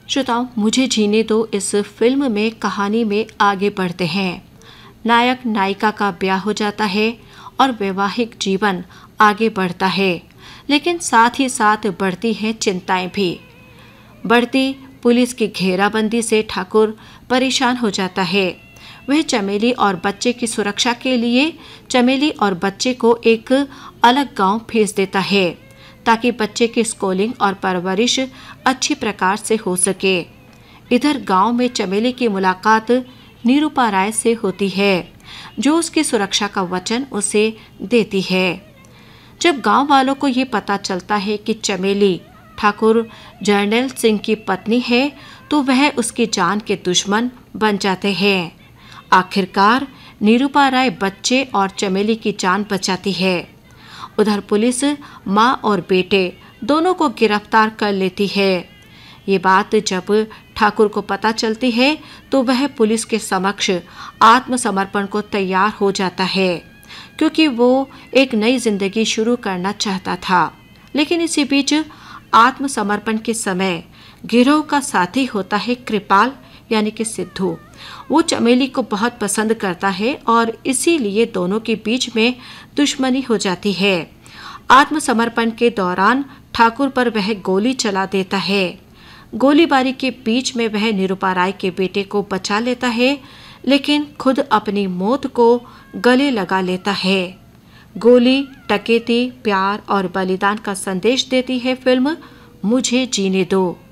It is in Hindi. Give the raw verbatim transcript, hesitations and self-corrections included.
श्रोताओ, मुझे जीने दो इस फिल्म में कहानी में आगे बढ़ते हैं। नायक नायिका का ब्याह हो जाता है और वैवाहिक जीवन आगे बढ़ता है, लेकिन साथ ही साथ बढ़ती हैं चिंताएं भी। बढ़ती पुलिस की घेराबंदी से ठाकुर परेशान हो जाता है। वह चमेली और बच्चे की सुरक्षा के लिए चमेली और बच्चे को एक अलग गांव भेज देता है ताकि बच्चे की स्कूलिंग और परवरिश अच्छी प्रकार से हो सके। इधर गांव में चमेली की मुलाकात निरूपा राय से होती है, जो उसकी सुरक्षा का वचन उसे देती है। जब गांव वालों को ये पता चलता है कि चमेली ठाकुर जर्नैल सिंह की पत्नी है, तो वह उसकी जान के दुश्मन बन जाते हैं। आखिरकार निरूपा राय बच्चे और चमेली की जान बचाती है। उधर पुलिस माँ और बेटे दोनों को गिरफ्तार कर लेती है। ये बात जब ठाकुर को पता चलती है तो वह पुलिस के समक्ष आत्मसमर्पण को तैयार हो जाता है, क्योंकि वो एक नई जिंदगी शुरू करना चाहता था। लेकिन इसी बीच आत्मसमर्पण के समय गिरोह का साथी होता है कृपाल, यानी कि सिद्धू। वो चमेली को बहुत पसंद करता है और इसीलिए दोनों के बीच में दुश्मनी हो जाती है। आत्मसमर्पण के दौरान ठाकुर पर वह गोली चला देता है। गोलीबारी के बीच में वह निरूपा राय के बेटे को बचा लेता है, लेकिन खुद अपनी मौत को गले लगा लेता है। गोली डकैती, प्यार और बलिदान का संदेश देती है फिल्म मुझे जीने दो।